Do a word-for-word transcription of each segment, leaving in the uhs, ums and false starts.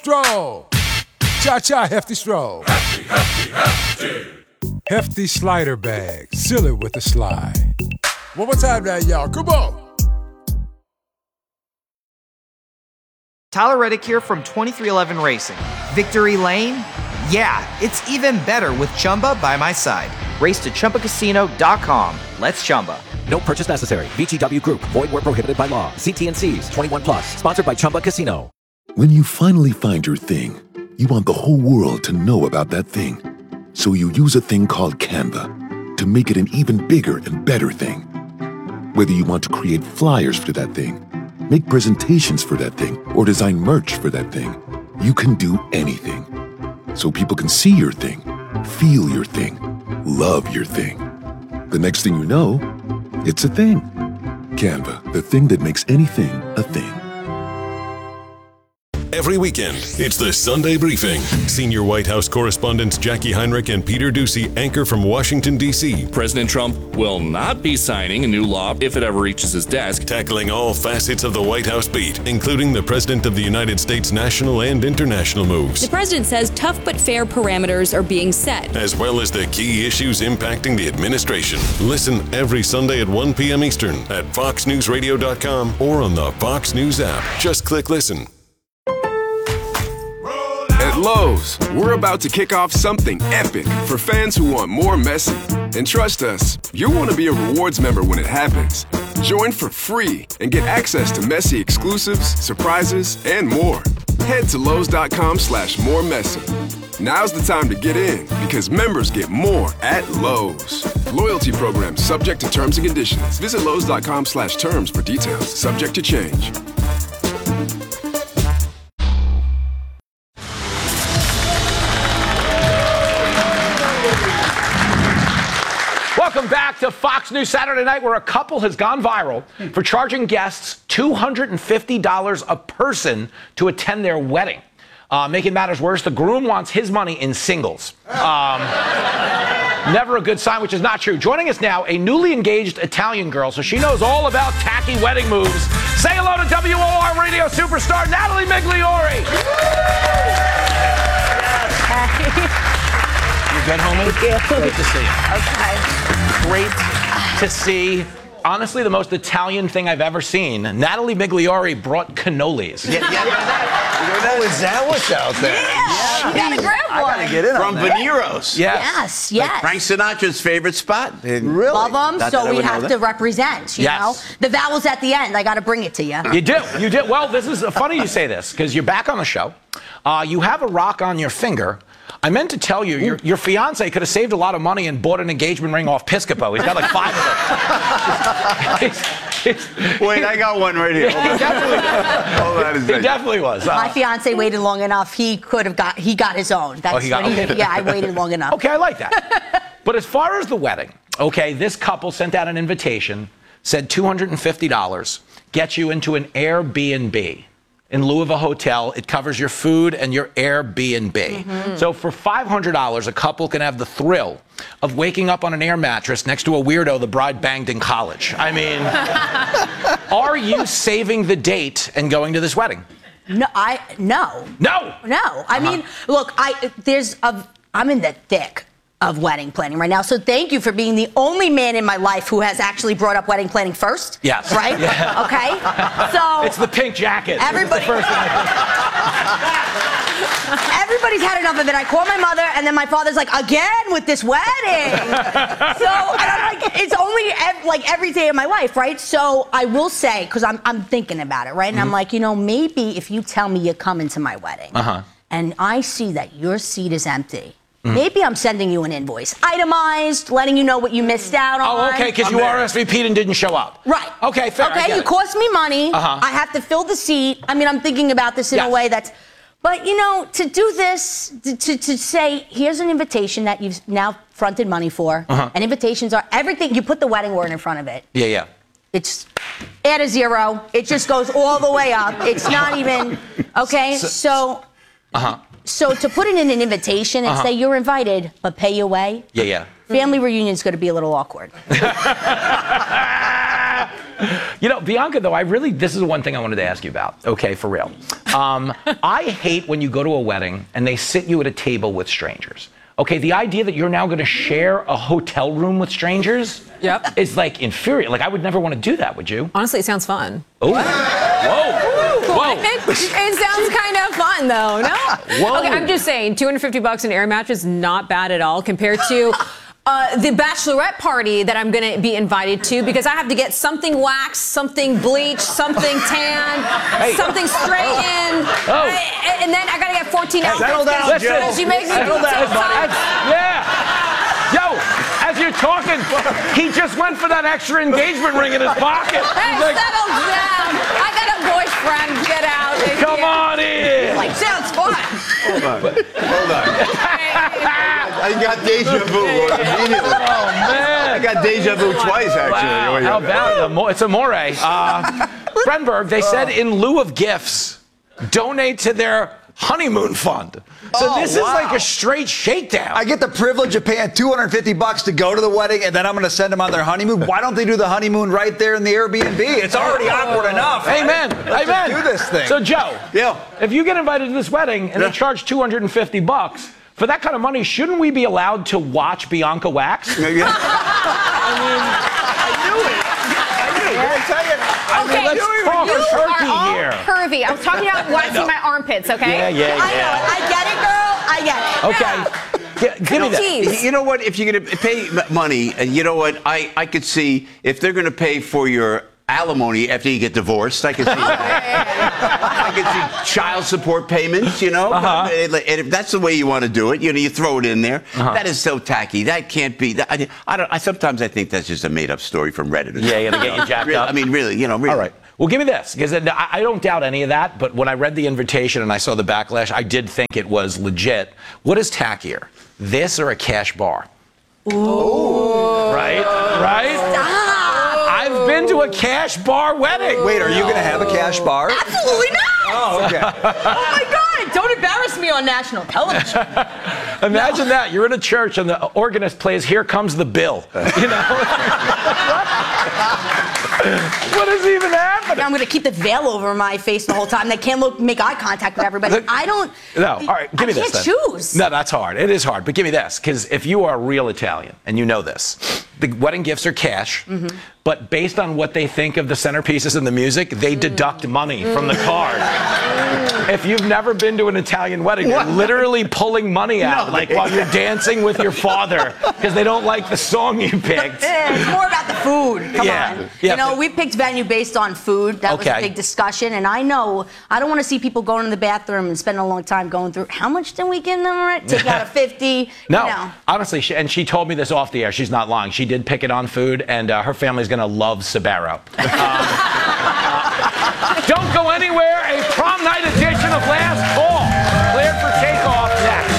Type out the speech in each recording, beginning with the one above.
Stroll. Cha-cha, hefty stroll. Hefty, hefty, hefty. Hefty slider bag. Seal it with a slide. One more time now, y'all. Come on. Tyler Reddick here from twenty-three eleven Racing. Victory Lane? Yeah, it's even better with Chumba by my side. Race to Chumba Casino dot com. Let's Chumba. No purchase necessary. V G W Group. Void where prohibited by law. See T and C's. twenty-one plus. Sponsored by Chumba Casino. When you finally find your thing, you want the whole world to know about that thing. So you use a thing called Canva to make it an even bigger and better thing. Whether you want to create flyers for that thing, make presentations for that thing, or design merch for that thing, you can do anything. So people can see your thing, feel your thing, love your thing. The next thing you know, it's a thing. Canva, the thing that makes anything a thing. Every weekend, it's the Sunday Briefing. Senior White House correspondents Jackie Heinrich and Peter Doocy anchor from Washington, D C President Trump will not be signing a new law if it ever reaches his desk. Tackling all facets of the White House beat, including the President of the United States' national and international moves. The president says tough but fair parameters are being set, as well as the key issues impacting the administration. Listen every Sunday at one p.m. Eastern at fox news radio dot com or on the Fox News app. Just click listen. At Lowe's, we're about to kick off something epic for fans who want more Messi. And trust us, you'll want to be a rewards member when it happens. Join for free and get access to Messi exclusives, surprises, and more. Head to Lowe's dot com slash more Messi. Now's the time to get in because members get more at Lowe's. Loyalty program subject to terms and conditions. Visit Lowe's dot com slash terms for details. Subject to change. Welcome back to Fox News Saturday Night, where a couple has gone viral for charging guests two hundred fifty dollars a person to attend their wedding. Uh, making matters worse, the groom wants his money in singles. Um, never a good sign, which is not true. Joining us now, a newly engaged Italian girl, so she knows all about tacky wedding moves. Say hello to W O R radio superstar Natalie Migliore. You good, homie? Thank you. Great to see you. Okay. Great to see. Honestly, the most Italian thing I've ever seen. Natalie Migliore brought cannolis. Yeah, yeah, yeah. Oh, is that what's out there? Yeah. You gotta grab one. I gotta get in From on that. Veneros. Yes. Yes, yes. Like Frank Sinatra's favorite spot. Really? Love them, Not so that I we would know have that. to represent, you Yes. know? The vowels at the end, I gotta bring it to you. You do. You do. Well, this is funny you say this, because you're back on the show. Uh, you have a rock on your finger. I meant to tell you, your, your fiance could have saved a lot of money and bought an engagement ring off Piscopo. He's got like five of them. It's- it's- Wait, I got one right here. Yeah, he definitely, Hold on a he second. definitely was. Uh, My fiance waited long enough. He could have got, he got his own. That's Oh, he got- what he, okay. yeah, I waited long enough. Okay, I like that. But as far as the wedding, okay, this couple sent out an invitation, said two hundred fifty dollars, gets you into an Airbnb. In lieu of a hotel, it covers your food and your Airbnb. Mm-hmm. So for five hundred dollars, a couple can have the thrill of waking up on an air mattress next to a weirdo the bride banged in college. I mean, are you saving the date and going to this wedding? No, I, no. No! No. I Uh-huh. mean, look, I, there's a, I'm in the thick of wedding planning right now. So thank you for being the only man in my life who has actually brought up wedding planning first. Yes. Right? Yeah. Okay? So It's the pink jacket. This is the Everybody- first thing I everybody's had enough of it. I call my mother, and then my father's like, again with this wedding. So and I'm like, it's only ev- like every day of my life, right? So I will say, because I'm I'm thinking about it, right? And Mm-hmm. I'm like, you know, maybe if you tell me you're coming to my wedding, Uh-huh. and I see that your seat is empty. Mm. Maybe I'm sending you an invoice, itemized, letting you know what you missed out on. Oh, okay, because you R S V P'd and didn't show up. Right. Okay, fair. I Okay, get you it. cost me money. Uh-huh. I have to fill the seat. I mean, I'm thinking about this in Yes. a way that's. But, you know, to do this, to, to, to say, here's an invitation that you've now fronted money for, Uh-huh. and invitations are everything. You put the wedding word in front of it. Yeah, yeah. It's add a zero. It just goes all the way up. It's not even, okay? So, Uh-huh. so to put it in an invitation and Uh-huh. say you're invited, but pay your way, Yeah, yeah. family reunion's going to be a little awkward. You know, Bianca, though, I really, this is one thing I wanted to ask you about. Okay, for real. Um, I hate when you go to a wedding and they sit you at a table with strangers. Okay, the idea that you're now going to share a hotel room with strangers yep. is like infuriating. Like, I would never want to do that, would you? Honestly, it sounds fun. Oh. Whoa. Whoa. It, it sounds kind of fun, though, no? Whoa. Okay, I'm just saying, two hundred fifty bucks an air mattress, not bad at all compared to uh, the bachelorette party that I'm going to be invited to because I have to get something waxed, something bleached, something tan, hey. something straightened. Oh. I, and then I got to get fourteen outfits. Settle down, Joe. Because you make me Settle do down, TikTok. Yeah. Yo, as you're talking, he just went for that extra engagement ring in his pocket. Hey, like, settle down. I got a boyfriend. Get out. Come on in. Like, sounds fun. Hold on. Hold on. I got deja vu immediately. Oh, man. I got deja vu twice, actually. Wow. How about it? It's amore. Uh, Brenberg, they said in lieu of gifts, donate to their honeymoon fund. So oh, this wow. is like a straight shakedown. I get the privilege of paying two hundred fifty bucks to go to the wedding, and then I'm going to send them on their honeymoon. Why don't they do the honeymoon right there in the Airbnb? It's already awkward enough. Amen. Right? Amen. Do this thing. So Joe, yeah. if you get invited to this wedding and yeah. they charge two hundred fifty bucks for that kind of money, shouldn't we be allowed to watch Bianca wax? Yeah. I mean, I knew it. I knew it. I tell you. I mean, Okay, let's talk you turkey are all here. curvy. I was talking about waxing my armpits, okay? Yeah, yeah, yeah. I know. I get it, girl. I get it. Okay. G- give me that. Jeez. You know what? If you're going to pay m- money, and you know what? I, I could see if they're going to pay for your alimony after you get divorced. I could see that. I could see child support payments, you know? Uh-huh. And if that's the way you want to do it, you know, you throw it in there. Uh-huh. That is so tacky. That can't be. That, I, I don't. I sometimes I think that's just a made-up story from Reddit. Or Yeah, yeah, to get you jacked really, up. I mean, really, you know, really. All right. Well, give me this, because I, I don't doubt any of that, but when I read the invitation and I saw the backlash, I did think it was legit. What is tackier, this or a cash bar? Ooh. Right? Right? Stop. I've been to a cash bar wedding. Wait, are you going to have a cash bar? Absolutely not. Oh, okay. Oh, my God. Don't embarrass me on national television. Imagine no. that. You're in a church and the organist plays Here Comes the Bill. You know? What is even happening? I'm going to keep the veil over my face the whole time. They can't look, make eye contact with everybody. Look, I don't. No, all right, give me I this. can't then. choose. No, that's hard. It is hard, but give me this, because if you are a real Italian and you know this, the wedding gifts are cash, mm-hmm. but based on what they think of the centerpieces and the music, they mm. deduct money mm. from the card. Mm. If you've never been to an Italian wedding, what? They're literally pulling money out, no, like they... while you're dancing with your father, because they don't like the song you picked. Yeah, it's more about the food. Come yeah. on. Yeah, you know, but... we picked venue based on food. That okay. was a big discussion, and I know I don't want to see people going to the bathroom and spend a long time going through. How much did we give them? Right? Take out a fifty. No, you know. honestly, she, and she told me this off the air. She's not lying. She did pick it on food, and uh, her family's gonna love Sbarro. Um, uh, don't go anywhere. A prom night edition of Last Call. Cleared for takeoff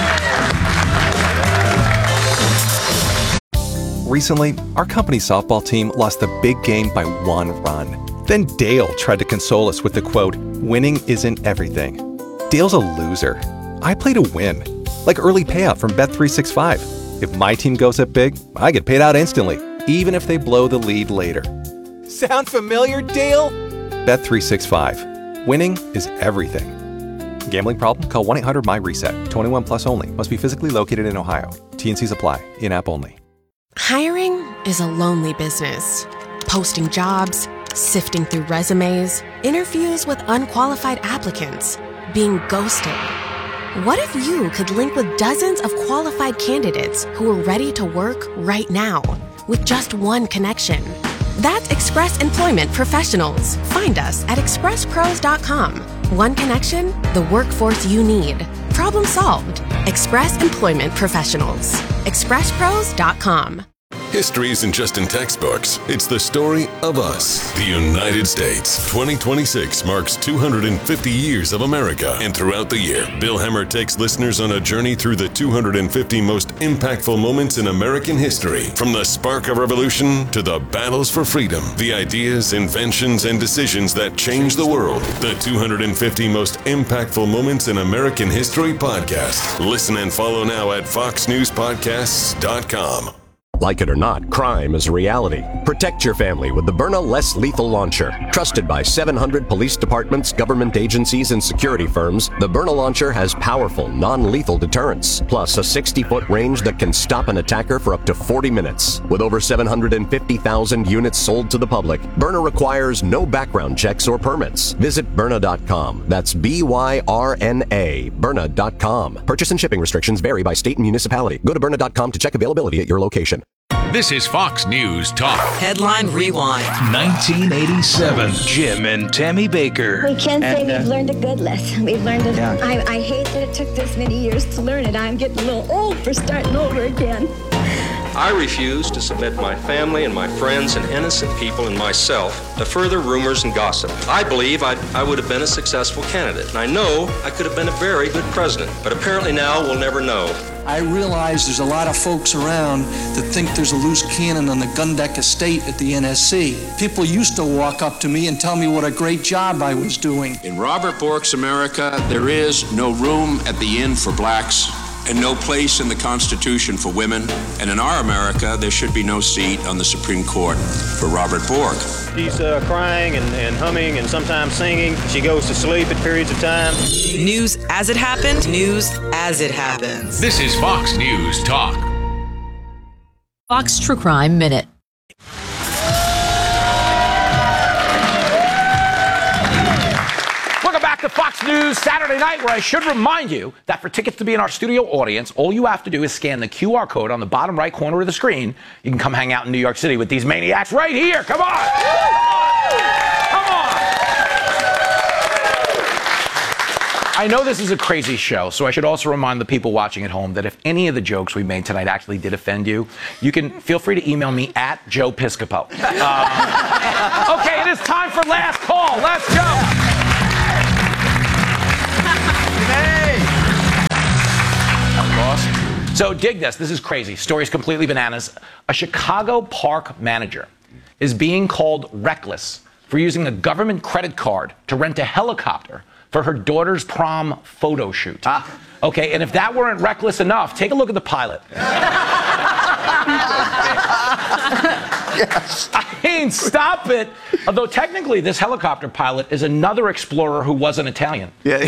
next. Recently, our company's softball team lost the big game by one run. Then Dale tried to console us with the quote, "Winning isn't everything." Dale's a loser. I play to win. Like early payout from Bet three sixty-five. If my team goes up big, I get paid out instantly, even if they blow the lead later. Sound familiar, Dale? Bet three sixty-five. Winning is everything. Gambling problem? Call one eight hundred my reset. twenty-one plus only. Must be physically located in Ohio. T N Cs apply. In-app only. Hiring is a lonely business. Posting jobs, sifting through resumes, interviews with unqualified applicants, being ghosted. What if you could link with dozens of qualified candidates who are ready to work right now with just one connection? That's Express Employment Professionals. Find us at express pros dot com. One connection, the workforce you need. Problem solved. Express Employment Professionals. express pros dot com. History isn't just in textbooks. It's the story of us, the United States. twenty twenty-six marks two hundred fifty years of America. And throughout the year, Bill Hemmer takes listeners on a journey through the two hundred fifty most impactful moments in American history. From the spark of revolution to the battles for freedom, the ideas, inventions, and decisions that changed the world. The two hundred fifty most impactful moments in American history podcast. Listen and follow now at fox news podcasts dot com. Like it or not, crime is a reality. Protect your family with the Byrna Less Lethal Launcher. Trusted by seven hundred police departments, government agencies, and security firms, the Byrna Launcher has powerful, non-lethal deterrence, plus a sixty-foot range that can stop an attacker for up to forty minutes. With over seven hundred fifty thousand units sold to the public, Byrna requires no background checks or permits. Visit Byrna dot com. That's B Y R N A, Byrna dot com. Purchase and shipping restrictions vary by state and municipality. Go to Byrna dot com to check availability at your location. This is Fox News Talk. Headline Rewind. nineteen eighty-seven. Jim and Tammy Baker. We can't say And, uh, we've learned a good lesson. We've learned it. Yeah. I, I hate that it took this many years to learn it. I'm getting a little old for starting over again. I refuse to submit my family and my friends and innocent people and myself to further rumors and gossip. I believe I'd, I would have been a successful candidate, and I know I could have been a very good president, but apparently now we'll never know. I realize there's a lot of folks around that think there's a loose cannon on the Gundeck estate at the N S C. People used to walk up to me and tell me what a great job I was doing. In Robert Bork's America, there is no room at the inn for blacks and no place in the Constitution for women. And in our America, there should be no seat on the Supreme Court for Robert Bork. She's uh, crying and, and humming and sometimes singing. She goes to sleep at periods of time. News as it happened, news as it happens. This is Fox News Talk. Fox True Crime Minute. Welcome back to Fox News Saturday Night, where I should remind you that for tickets to be in our studio audience, all you have to do is scan the Q R code on the bottom right corner of the screen. You can come hang out in New York City with these maniacs right here. Come on! Come on! I know this is a crazy show, so I should also remind the people watching at home that if any of the jokes we made tonight actually did offend you, you can feel free to email me at Joe Piscopo. Uh, okay, it is time for last call. Let's go! So dig this. This is crazy. Story's completely bananas. A Chicago park manager is being called reckless for using a government credit card to rent a helicopter for her daughter's prom photo shoot. Ah. Okay, and if that weren't reckless enough, take a look at the pilot. Yes. I mean, stop it. Although technically this helicopter pilot is another explorer who wasn't Italian. Yeah.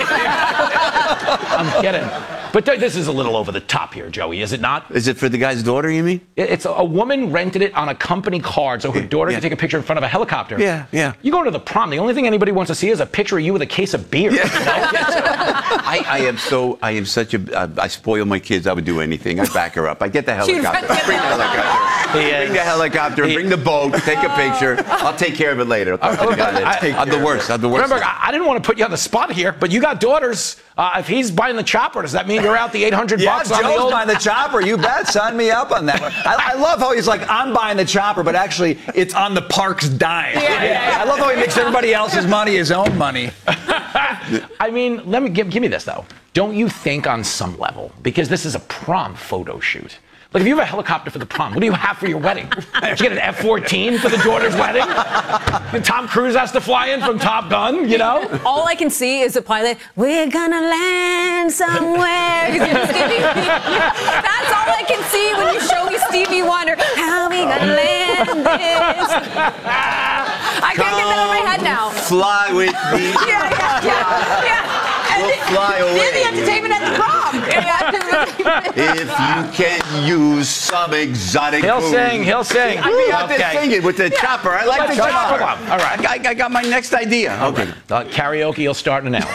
I'm kidding. But th- this is a little over the top here, Joey, is it not? Is it for the guy's daughter, you mean? It- It's a, a woman rented it on a company card so her daughter Yeah. could take a picture in front of a helicopter. Yeah, yeah. You go to the prom, the only thing anybody wants to see is a picture of you with a case of beer. Yeah. I, I am so, I am such a, I, I spoil my kids. I would do anything. I back her up. I get the helicopter. Bring the helicopter. Bring the helicopter. Bring the boat. Take a picture. I'll take care of it later. I'll talk to the guy later. I'm the worst. I'm the worst. Remember, I, I didn't want to put you on the spot here, but you got daughters. Uh, if he's buying the chopper, does that mean you're out the eight hundred Yeah, bucks Joe's on the old... buying the chopper. You bet. Sign me up on that one. I, I love how he's like, I'm buying the chopper, but actually it's on the park's dime. Yeah, yeah, yeah. I love how he makes everybody else's money his own money. I mean, let me give, give me this, though. Don't you think on some level, because this is a prom photo shoot, like if you have a helicopter for the prom, what do you have for your wedding? Did you get an F fourteen for the daughter's wedding? And Tom Cruise has to fly in from Top Gun, you know? All I can see is the pilot, we're gonna land somewhere. That's all I can see when you show me Stevie Wonder. How we gonna land this? I can't get that out of my head now. Fly with me. Yeah, yeah, yeah. yeah. We'll fly away. They're the entertainment at the prom. If you can use some exotic He'll food. sing, he'll sing. I'd be out there Okay. singing with the Yeah. chopper. I like the Come on, chopper. come on. All right. I, I got my next idea. Okay. Uh, karaoke, you'll start now.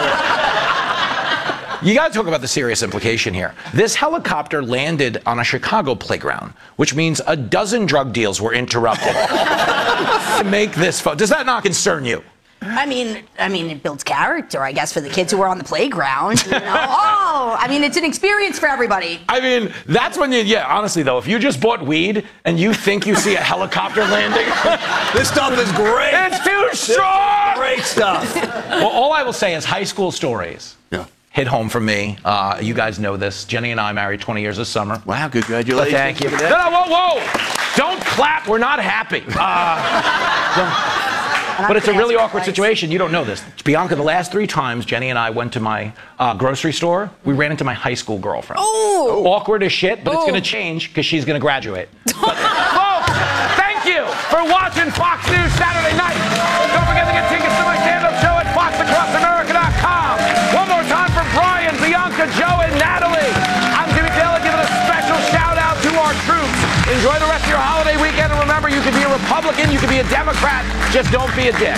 You got to talk about the serious implication here. This helicopter landed on a Chicago playground, which means a dozen drug deals were interrupted to make this photo. Does that not concern you? I mean, I mean, it builds character, I guess, for the kids who were on the playground. You know? Oh, I mean, it's an experience for everybody. I mean, that's when you, yeah, honestly, though, if you just bought weed and you think you see a helicopter landing, this stuff is great. It's too strong. Great stuff. Well, all I will say is high school stories. Yeah. Hit home for me. Uh, you guys know this. Jenny and I married twenty years this summer. Wow, congratulations. Thank you. No, no, whoa, whoa. Don't clap. We're not happy. Uh, But it's a really awkward situation. You don't know this. Bianca, the last three times Jenny and I went to my uh, grocery store, we ran into my high school girlfriend. Oh! Awkward as shit, but oh. it's going to change because she's going to graduate. But, folks, thank you for watching Fox News Saturday night. Don't forget to get tickets to my stand-up show at fox across america dot com. One more time for Brian, Bianca, Joe, and Natalie. I'm Jimmy Taylor giving a special shout-out to our troops. Enjoy the rest of your holiday weekend, and remember, you can be a Republican, you can be a Democrat, just don't be a dick.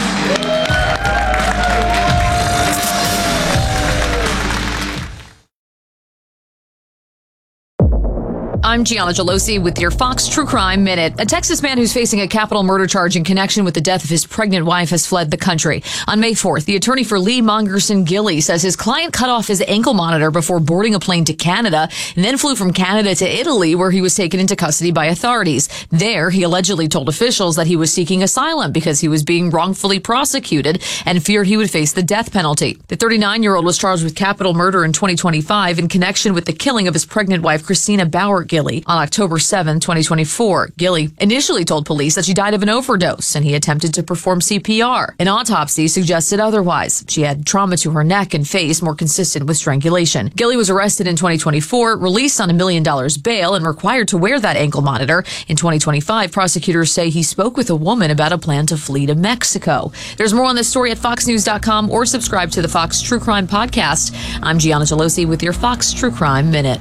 I'm Gianna Gelosi with your Fox True Crime Minute. A Texas man who's facing a capital murder charge in connection with the death of his pregnant wife has fled the country. On May fourth, the attorney for Lee Mongerson Gilley says his client cut off his ankle monitor before boarding a plane to Canada and then flew from Canada to Italy, where he was taken into custody by authorities. There, he allegedly told officials that he was seeking asylum because he was being wrongfully prosecuted and feared he would face the death penalty. The thirty-nine-year-old was charged with capital murder in twenty twenty-five in connection with the killing of his pregnant wife, Christina Bauer Gilley, on October seventh, twenty twenty-four. Gilley initially told police that she died of an overdose and he attempted to perform C P R. An autopsy suggested otherwise. She had trauma to her neck and face more consistent with strangulation. Gilley was arrested in twenty twenty-four, released on a million dollars bail, and required to wear that ankle monitor. In twenty twenty-five, prosecutors say he spoke with a woman about a plan to flee to Mexico. There's more on this story at fox news dot com or subscribe to the Fox True Crime Podcast. I'm Gianna Gelosi with your Fox True Crime Minute.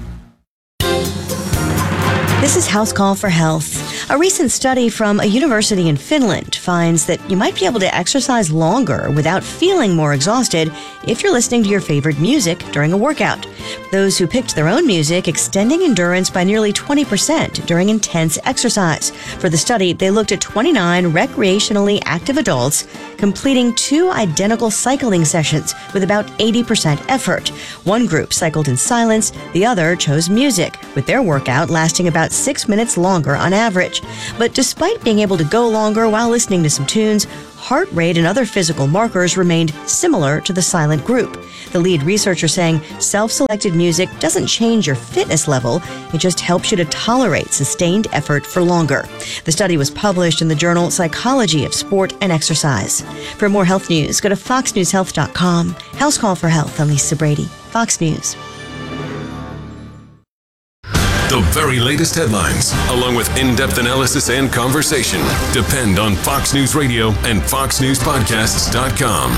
This is House Call for Health. A recent study from a university in Finland finds that you might be able to exercise longer without feeling more exhausted if you're listening to your favorite music during a workout. Those who picked their own music extending endurance by nearly twenty percent during intense exercise. For the study, they looked at twenty-nine recreationally active adults completing two identical cycling sessions with about eighty percent effort. One group cycled in silence, the other chose music, with their workout lasting about six minutes longer on average. But despite being able to go longer while listening to some tunes, heart rate and other physical markers remained similar to the silent group. The lead researcher saying self-selected music doesn't change your fitness level, it just helps you to tolerate sustained effort for longer. The study was published in the journal Psychology of Sport and Exercise. For more health news, go to fox news health dot com. House Call for Health, I'm Lisa Brady, Fox News. The very latest headlines, along with in-depth analysis and conversation, depend on Fox News Radio and fox news podcasts dot com.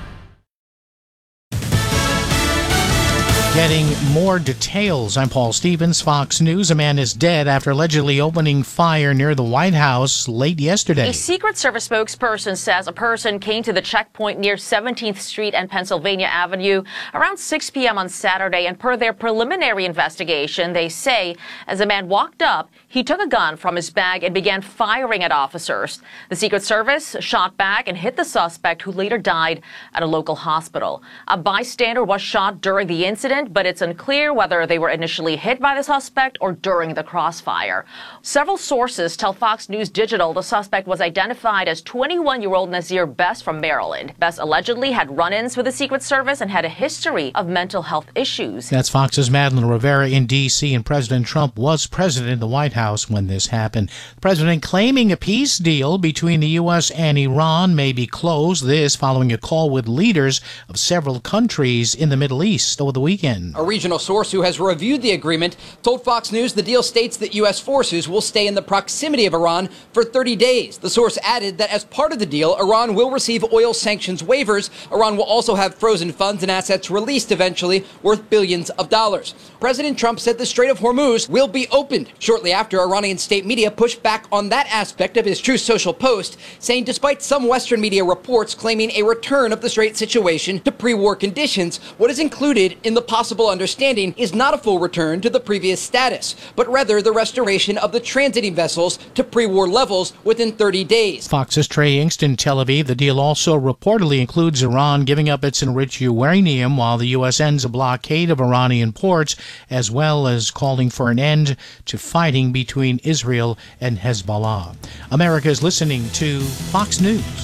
Getting more details. I'm Paul Stevens, Fox News. A man is dead after allegedly opening fire near the White House late yesterday. A Secret Service spokesperson says a person came to the checkpoint near seventeenth Street and Pennsylvania Avenue around six p.m. on Saturday, and per their preliminary investigation, they say as a man walked up, he took a gun from his bag and began firing at officers. The Secret Service shot back and hit the suspect, who later died at a local hospital. A bystander was shot during the incident, but it's unclear whether they were initially hit by the suspect or during the crossfire. Several sources tell Fox News Digital the suspect was identified as twenty-one-year-old Nazir Bess from Maryland. Bess allegedly had run-ins with the Secret Service and had a history of mental health issues. That's Fox's Madeline Rivera in D C, and President Trump was president in the White House when this happened. The president claiming a peace deal between the U S and Iran may be close. This following a call with leaders of several countries in the Middle East over the weekend. A regional source who has reviewed the agreement told Fox News the deal states that U S forces will stay in the proximity of Iran for thirty days. The source added that as part of the deal, Iran will receive oil sanctions waivers. Iran will also have frozen funds and assets released eventually worth billions of dollars. President Trump said the Strait of Hormuz will be opened. Shortly after, Iranian state media pushed back on that aspect of his Truth Social post, saying despite some Western media reports claiming a return of the Strait situation to pre-war conditions, what is included in the possible understanding is not a full return to the previous status, but rather the restoration of the transiting vessels to pre-war levels within thirty days. Fox's Trey Ingst in Tel Aviv. The deal also reportedly includes Iran giving up its enriched uranium while the U S ends a blockade of Iranian ports, as well as calling for an end to fighting between Israel and Hezbollah. America is listening to Fox News.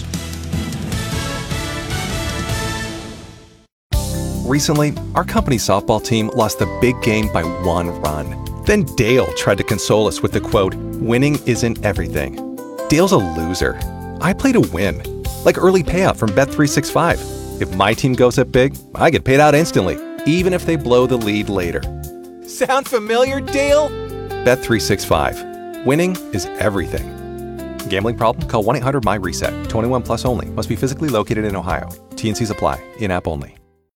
Recently, our company softball team lost the big game by one run. Then Dale tried to console us with the quote, "Winning isn't everything." Dale's a loser. I play to win. Like early payout from Bet three sixty-five. If my team goes up big, I get paid out instantly, even if they blow the lead later. Sound familiar, Dale? Bet three sixty-five. Winning is everything. Gambling problem? Call one eight hundred M Y reset. twenty-one plus only. Must be physically located in Ohio. T and C's apply. In-app only.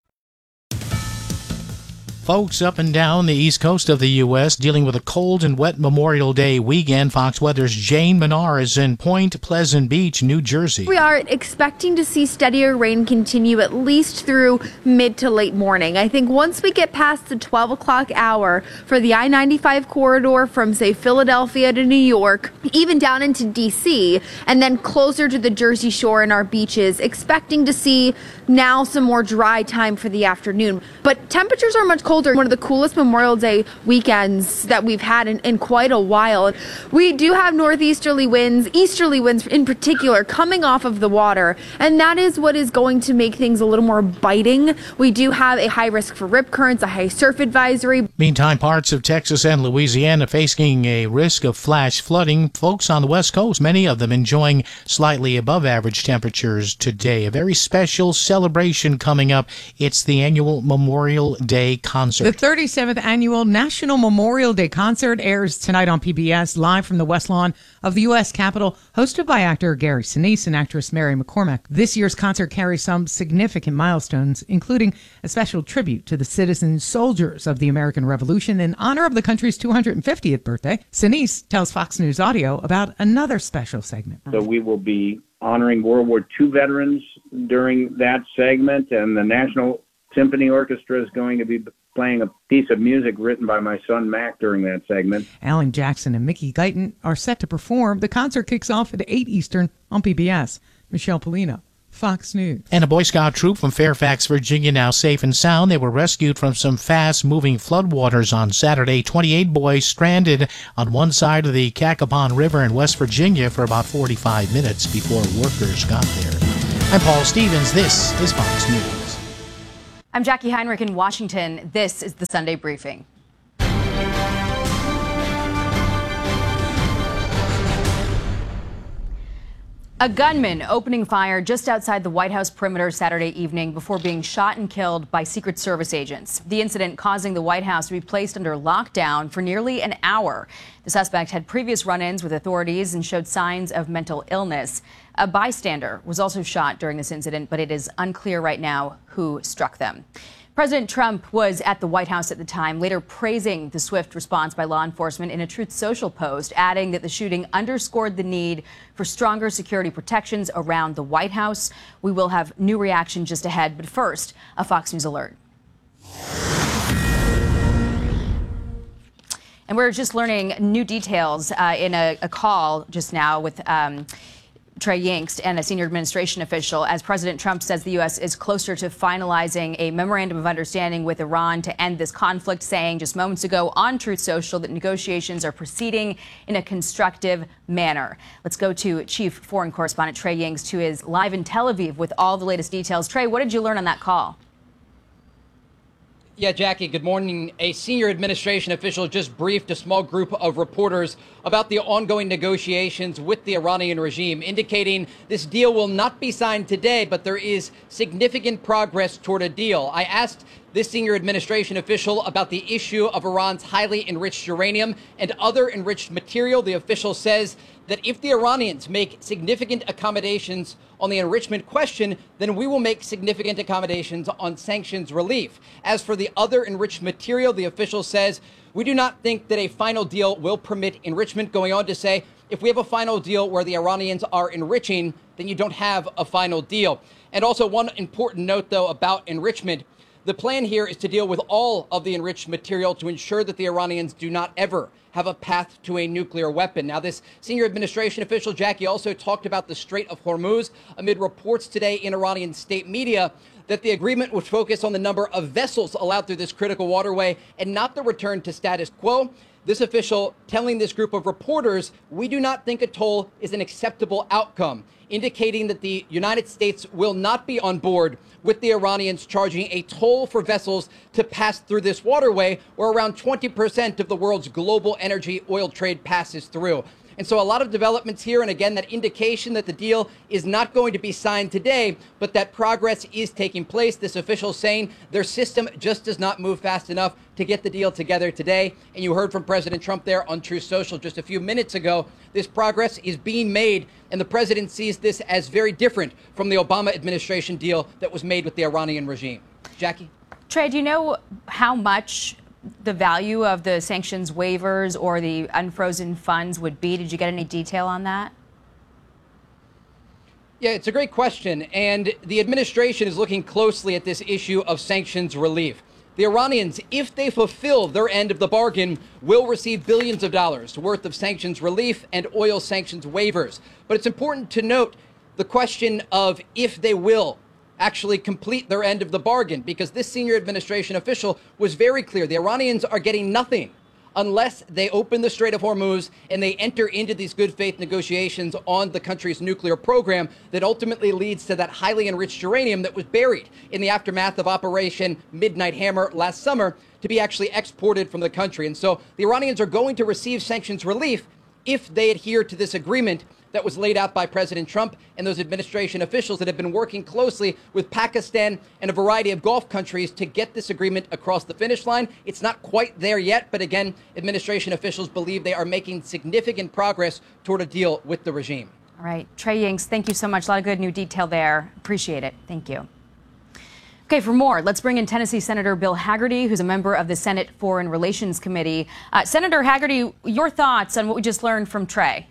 Folks up and down the east coast of the U S dealing with a cold and wet Memorial Day weekend. Fox Weather's Jane Menard is in Point Pleasant Beach, New Jersey. We are expecting to see steadier rain continue at least through mid to late morning. I think once we get past the twelve o'clock hour for the I ninety-five corridor from, say, Philadelphia to New York, even down into D C, and then closer to the Jersey Shore and our beaches, expecting to see now some more dry time for the afternoon. But temperatures are much colder. One of the coolest Memorial Day weekends that we've had in, in quite a while. We do have northeasterly winds, easterly winds in particular, coming off of the water, and that is what is going to make things a little more biting. We do have a high risk for rip currents, a high surf advisory. Meantime, parts of Texas and Louisiana facing a risk of flash flooding. Folks on the West Coast, many of them enjoying slightly above average temperatures today. A very special celebration coming up. It's the annual Memorial Day concert. The thirty-seventh Annual National Memorial Day Concert airs tonight on P B S, live from the West Lawn of the U S Capitol, hosted by actor Gary Sinise and actress Mary McCormack. This year's concert carries some significant milestones, including a special tribute to the citizen soldiers of the American Revolution in honor of the country's two hundred fiftieth birthday. Sinise tells Fox News Audio about another special segment. So we will be honoring World War Two veterans during that segment, and the National Symphony Orchestra is going to be playing a piece of music written by my son Mac during that segment. Alan Jackson and Mickey Guyton are set to perform. The concert kicks off at eight Eastern on P B S. Michelle Polino, Fox News. And a Boy Scout troop from Fairfax, Virginia, now safe and sound. They were rescued from some fast-moving floodwaters on Saturday. twenty-eight boys stranded on one side of the Cacapon River in West Virginia for about forty-five minutes before workers got there. I'm Paul Stevens. This is Fox News. I'm Jackie Heinrich in Washington. This is the Sunday Briefing. A gunman opening fire just outside the White House perimeter Saturday evening before being shot and killed by Secret Service agents. The incident causing the White House to be placed under lockdown for nearly an hour. The suspect had previous run-ins with authorities and showed signs of mental illness. A bystander was also shot during this incident, but it is unclear right now who struck them. President Trump was at the White House at the time, later praising the swift response by law enforcement in a Truth Social post, adding that the shooting underscored the need for stronger security protections around the White House. We will have new reaction just ahead, but first, a Fox News alert. And we're just learning new details uh, in a, a call just now with um, Trey Yingst and a senior administration official, as President Trump says the U S is closer to finalizing a memorandum of understanding with Iran to end this conflict, saying just moments ago on Truth Social that negotiations are proceeding in a constructive manner. Let's go to Chief Foreign Correspondent Trey Yingst, who is live in Tel Aviv with all the latest details. Trey, what did you learn on that call? Yeah, Jackie, good morning. A senior administration official just briefed a small group of reporters about the ongoing negotiations with the Iranian regime, indicating this deal will not be signed today, but there is significant progress toward a deal. I asked this senior administration official about the issue of Iran's highly enriched uranium and other enriched material. The official says that if the Iranians make significant accommodations on the enrichment question, then we will make significant accommodations on sanctions relief. As for the other enriched material, the official says, we do not think that a final deal will permit enrichment, going on to say, if we have a final deal where the Iranians are enriching, then you don't have a final deal. And also one important note, though, about enrichment. The plan here is to deal with all of the enriched material to ensure that the Iranians do not ever have a path to a nuclear weapon. Now, this senior administration official, Jackie, also talked about the Strait of Hormuz amid reports today in Iranian state media that the agreement would focus on the number of vessels allowed through this critical waterway and not the return to status quo. This official telling this group of reporters, we do not think a toll is an acceptable outcome, indicating that the United States will not be on board with the Iranians charging a toll for vessels to pass through this waterway where around twenty percent of the world's global energy oil trade passes through. And so a lot of developments here, and again, that indication that the deal is not going to be signed today, but that progress is taking place. This official saying their system just does not move fast enough to get the deal together today. And you heard from President Trump there on Truth Social just a few minutes ago. This progress is being made, and the president sees this as very different from the Obama administration deal that was made with the Iranian regime. Jackie? Trey, do you know how much the value of the sanctions waivers or the unfrozen funds would be? Did you get any detail on that? Yeah, it's a great question. And the administration is looking closely at this issue of sanctions relief. The Iranians, if they fulfill their end of the bargain, will receive billions of dollars worth of sanctions relief and oil sanctions waivers. But it's important to note the question of if they will actually complete their end of the bargain, because this senior administration official was very clear. The Iranians are getting nothing unless they open the Strait of Hormuz and they enter into these good faith negotiations on the country's nuclear program that ultimately leads to that highly enriched uranium that was buried in the aftermath of Operation Midnight Hammer last summer to be actually exported from the country. And so the Iranians are going to receive sanctions relief if they adhere to this agreement that was laid out by President Trump and those administration officials that have been working closely with Pakistan and a variety of Gulf countries to get this agreement across the finish line. It's not quite there yet, but again, administration officials believe they are making significant progress toward a deal with the regime. All right. Trey Yingst, thank you so much. A lot of good new detail there. Appreciate it. Thank you. Okay, for more, let's bring in Tennessee Senator Bill Hagerty, who's a member of the Senate Foreign Relations Committee. Uh, Senator Hagerty, your thoughts on what we just learned from Trey?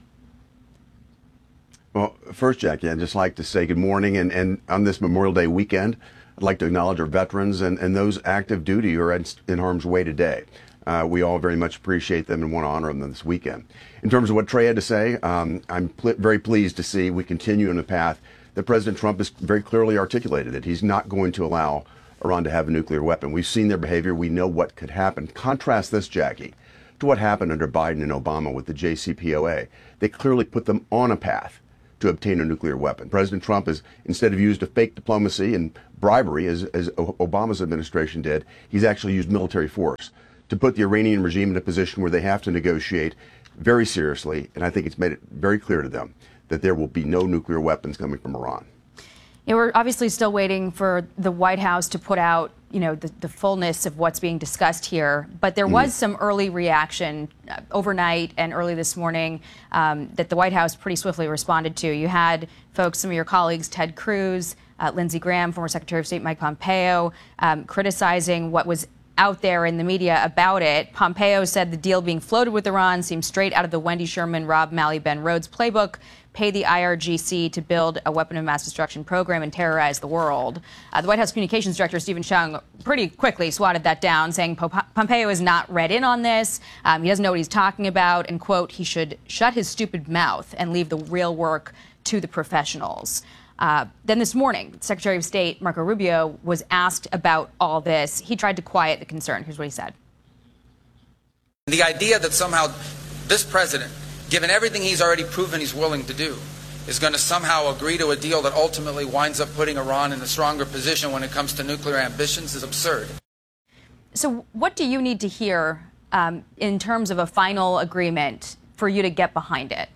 Well, first, Jackie, I'd just like to say good morning. And, and on this Memorial Day weekend, I'd like to acknowledge our veterans and, and those active duty who are in, in harm's way today. Uh, we all very much appreciate them and want to honor them this weekend. In terms of what Trey had to say, um, I'm pl- very pleased to see we continue on the path that President Trump has very clearly articulated, that he's not going to allow Iran to have a nuclear weapon. We've seen their behavior. We know what could happen. Contrast this, Jackie, to what happened under Biden and Obama with the J C P O A. They clearly put them on a path to obtain a nuclear weapon. President Trump has, instead of used a fake diplomacy and bribery, as, as Obama's administration did, he's actually used military force to put the Iranian regime in a position where they have to negotiate very seriously. And I think it's made it very clear to them that there will be no nuclear weapons coming from Iran. Yeah, we're obviously still waiting for the White House to put out, you know, the, the fullness of what's being discussed here. But there was mm. some early reaction uh, overnight and early this morning um, that the White House pretty swiftly responded to. You had folks, some of your colleagues, Ted Cruz, uh, Lindsey Graham, former Secretary of State Mike Pompeo, um, criticizing what was out there in the media about it. Pompeo said the deal being floated with Iran seems straight out of the Wendy Sherman, Rob Malley, Ben Rhodes playbook. Pay the I R G C to build a weapon of mass destruction program and terrorize the world. Uh, the White House Communications Director, Stephen Chung, pretty quickly swatted that down, saying Pompeo is not read in on this. Um, he doesn't know what he's talking about, and, quote, he should shut his stupid mouth and leave the real work to the professionals. Uh, then this morning, Secretary of State Marco Rubio was asked about all this. He tried to quiet the concern. Here's what he said. The idea that somehow this president, given everything he's already proven he's willing to do, is going to somehow agree to a deal that ultimately winds up putting Iran in a stronger position when it comes to nuclear ambitions is absurd. So what do you need to hear um, in terms of a final agreement for you to get behind it?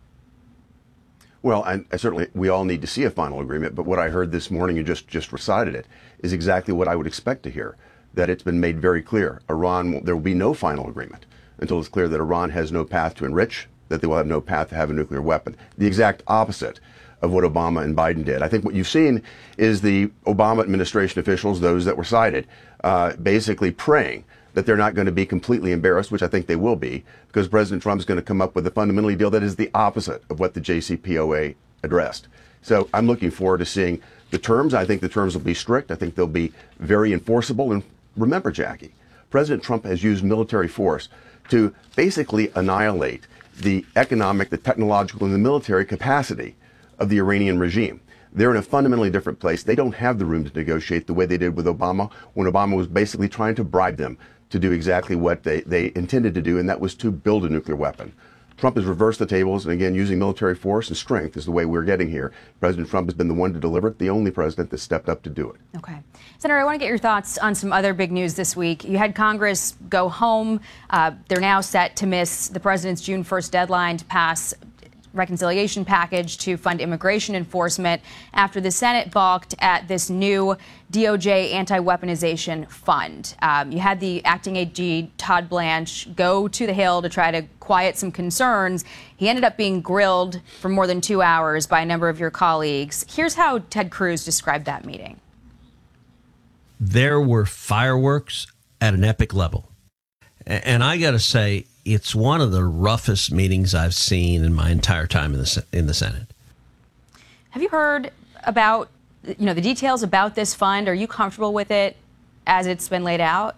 Well, I, I certainly, we all need to see a final agreement, but what I heard this morning, you just, just recited it, is exactly what I would expect to hear, that it's been made very clear. Iran, there will be no final agreement until it's clear that Iran has no path to enrich, that they will have no path to have a nuclear weapon. The exact opposite of what Obama and Biden did. I think what you've seen is the Obama administration officials, those that were cited, uh, basically praying that they're not going to be completely embarrassed, which I think they will be, because President Trump is going to come up with a fundamentally deal that is the opposite of what the J C P O A addressed. So I'm looking forward to seeing the terms. I think the terms will be strict. I think they'll be very enforceable. And remember, Jackie, President Trump has used military force to basically annihilate the economic, the technological, and the military capacity of the Iranian regime. They're in a fundamentally different place. They don't have the room to negotiate the way they did with Obama, when Obama was basically trying to bribe them to do exactly what they, they intended to do, and that was to build a nuclear weapon. Trump has reversed the tables, and again, using military force and strength is the way we're getting here. President Trump has been the one to deliver it, the only president that stepped up to do it. Okay. Senator, I want to get your thoughts on some other big news this week. You had Congress go home. Uh, they're now set to miss the president's June first deadline to pass reconciliation package to fund immigration enforcement after the Senate balked at this new D O J anti-weaponization fund. Um, you had the acting A G, Todd Blanche, go to the Hill to try to quiet some concerns. He ended up being grilled for more than two hours by a number of your colleagues. Here's how Ted Cruz described that meeting. There were fireworks at an epic level. And I got to say, it's one of the roughest meetings I've seen in my entire time in the in the Senate. Have you heard about, you know, the details about this fund? Are you comfortable with it as it's been laid out?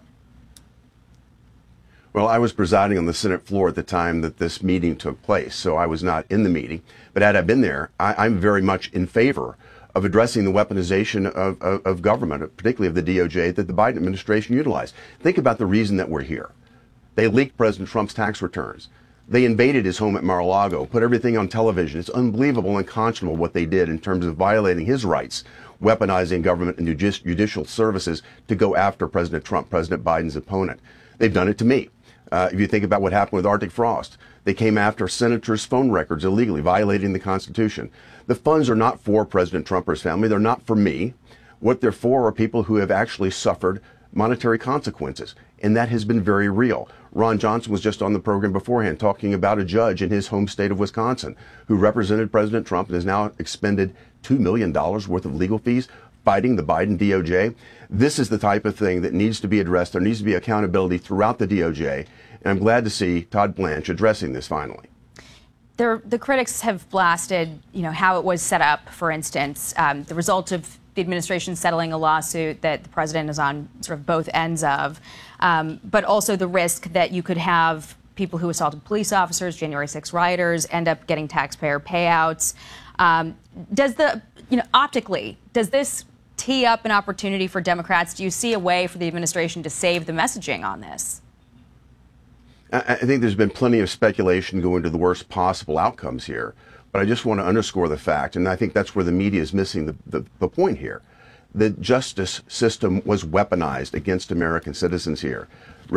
Well, I was presiding on the Senate floor at the time that this meeting took place, so I was not in the meeting. But had I been there, I, I'm very much in favor of addressing the weaponization of, of, of government, particularly of the D O J, that the Biden administration utilized. Think about the reason that we're here. They leaked President Trump's tax returns. They invaded his home at Mar-a-Lago, put everything on television. It's unbelievable and unconscionable what they did in terms of violating his rights, weaponizing government and judici- judicial services to go after President Trump, President Biden's opponent. They've done it to me. Uh, if you think about what happened with Arctic Frost, they came after senators' phone records illegally, violating the Constitution. The funds are not for President Trump or his family. They're not for me. What they're for are people who have actually suffered monetary consequences, and that has been very real. Ron Johnson was just on the program beforehand talking about a judge in his home state of Wisconsin who represented President Trump and has now expended two million dollars worth of legal fees fighting the Biden D O J. This is the type of thing that needs to be addressed. There needs to be accountability throughout the D O J, and I'm glad to see Todd Blanche addressing this finally. There, the critics have blasted, you know, how it was set up, for instance, um, the result of the administration settling a lawsuit that the president is on sort of both ends of, um, but also the risk that you could have people who assaulted police officers, January sixth rioters, end up getting taxpayer payouts. Um, does the, you know, optically, does this tee up an opportunity for Democrats? Do you see a way for the administration to save the messaging on this? I think there's been plenty of speculation going to the worst possible outcomes here. But I just want to underscore the fact, and I think that's where the media is missing the, the, the point here. The justice system was weaponized against American citizens here.